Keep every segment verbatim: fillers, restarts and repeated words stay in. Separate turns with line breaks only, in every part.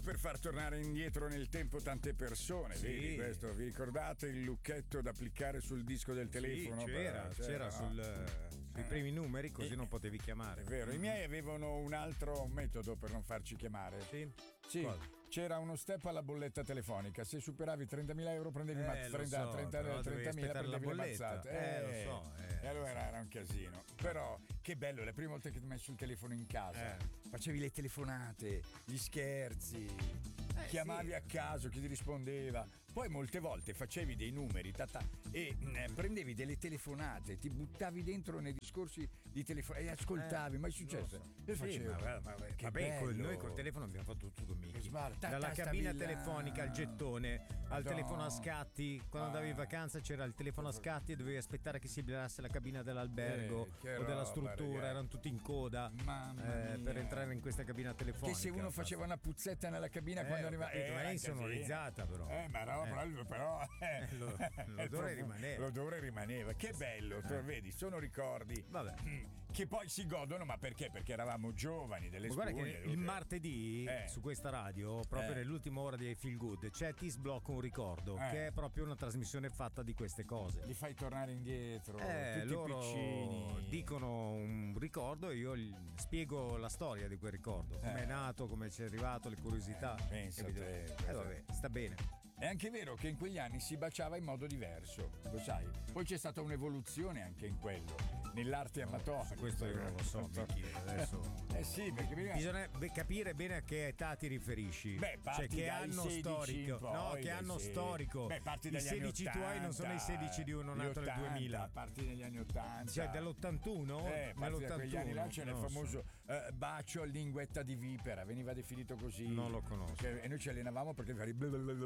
per far tornare indietro nel tempo tante persone,
Sì.
vedi questo? Vi ricordate il lucchetto da applicare sul disco del telefono?
Sì, c'era,
Per-
c'era
no?
sul, sui primi numeri, così
Eh,
non potevi chiamare.
È vero, i miei avevano un altro metodo per non farci chiamare.
Sì?
Sì,
Cosa?
c'era uno step alla bolletta telefonica. Se superavi trentamila euro prendevi
Eh,
mazz-
lo
trenta,
so,
trenta,
però dovevi
trentamila
aspettare la
prendevi le
bolletta.
mazzate.
Eh, lo so, eh.
E allora era un casino. Però che bello, le prime volte che ti metti sul telefono in casa,
Eh.
facevi le telefonate, gli scherzi. Chiamavi
sì.
a caso, chi ti rispondeva. Poi molte volte facevi dei numeri tata, e mh, prendevi delle telefonate, ti buttavi dentro nei discorsi di telefono e ascoltavi.
Eh,
Ma è successo? Io
Sì,
facevo.
ma, ma, ma,
Che
vabbè, col-
bello.
noi col telefono abbiamo fatto tutto, Michi.
Che sballa. Ta-
Dalla
ta-
cabina
stavi là.
telefonica al gettone, al
Madonna.
telefono a scatti. Quando
Ah.
andavi in vacanza c'era il telefono a scatti e dovevi aspettare che si liberasse la cabina dell'albergo
Eh, che
o della
roba,
struttura,
ragazzi.
erano tutti in coda
Mamma
eh,
mia.
per entrare in questa cabina telefonica.
Che se uno faceva una puzzetta nella cabina
Eh,
quando
ho
arrivava
capito, ma è
era
insonorizzata,
casino.
però.
Eh, ma no,
Eh.
però, però eh,
Lo- l'odore
il profumo-
rimaneva.
L'odore rimaneva. Che bello, tu vedi, sono ricordi
Vabbè.
mm, che poi si godono, ma perché? Perché eravamo giovani, delle
Ma guarda
spugne,
che
tutte-
il martedì
Eh.
su questa radio, proprio
Eh.
nell'ultima ora di Feel Good, c'è Ti sblocco un ricordo,
Eh.
che è proprio una trasmissione fatta di queste cose.
li fai tornare indietro,
Eh,
tutti
loro
piccini.
dicono un ricordo e io gli spiego la storia di quel ricordo, come
Eh.
è nato, come ci è arrivato, le curiosità.
Eh, pensa
capito?
te,
Eh
pensa
vabbè, sta bene.
È anche vero che in quegli anni si baciava in modo diverso, lo sai. Poi c'è stata un'evoluzione anche in quello, nell'arte amatoria.
Questo io non lo so, Michi, adesso.
Eh sì, perché prima...
Bisogna be- capire bene a che età ti riferisci.
Beh, parti
cioè, che
dai
anno
sedici
storico.
in poi,
no, che
dai
anno
sì.
storico.
Beh, parti
I
dagli anni
sedici tuoi non sono i sedici di uno
gli
nato nel
ottanta,
duemila.
Parti negli anni ottanta.
Cioè, dell'ottantuno?
Eh, parti da quegli anni là c'era il
Non lo so.
famoso eh, bacio a linguetta di vipera, veniva definito così.
Non lo conosco.
Che- e noi ci allenavamo perché fai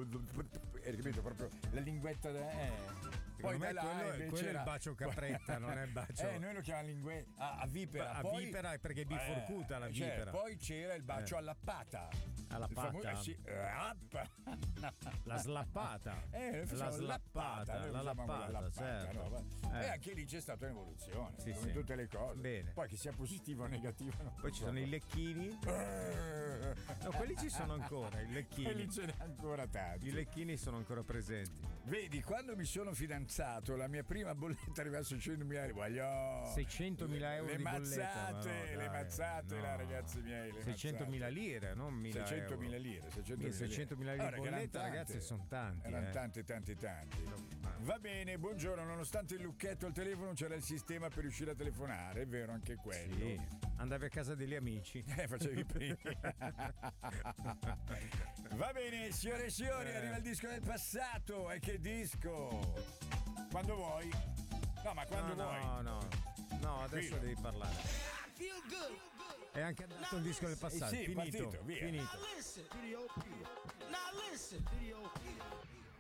hai capito proprio la linguetta da eh. Poi
me
da là
quello-
invece
quello è il
era-
bacio capretta, non è il bacio-
Eh, noi lo chiamiamo linguetta a, a vipera.
A
poi,
vipera è perché è biforcuta la
cioè,
vipera.
poi c'era il bacio
Eh.
all'appata.
Alla
Il famo-
patta?
eh, sì, rappa.
La slappata.
Eh, noi
la
facciamo
slappata,
noi
la
usavamo
lappata,
lappata,
certo.
no? Ma-
Eh.
E anche lì c'è stata un'evoluzione,
Sì,
come
sì.
in tutte le cose.
Bene.
Poi che sia positivo o negativo. non
Poi ci
so.
sono i lecchini.
Eh.
No, quelli ci sono ancora, i lecchini.
Quelli ce n'è ancora tanti.
I lecchini sono ancora presenti.
Vedi, quando mi sono fidanzato, la mia prima bolletta arrivava a seicentomila euro. Voglio...
seicentomila euro
le
di bolletta.
mazzate,
ma no,
le
dai,
mazzate,
no.
là, ragazzi miei. Le
seicentomila
mazzate.
lire, non mille euro.
seicentomila lire, seicentomila lire.
seicentomila lire di
Guarda che erano
bolletta,
tante.
ragazzi, sono tanti.
Erano
eh.
tanti, tanti, tanti. Va bene, buongiorno. Nonostante il lucchetto al telefono, c'era il sistema per riuscire a telefonare, è vero anche quello.
Sì, andavi a casa degli amici.
Eh, facevi prima. Va bene, signore e signori,
Eh.
arriva il disco del passato. E che disco? Quando vuoi. No, ma quando
no,
vuoi.
no, no, no, adesso
Qui.
devi parlare. È anche andato un disco del passato.
Eh sì,
finito,
partito, via.
finito.
Now listen, video P. Now listen, video P.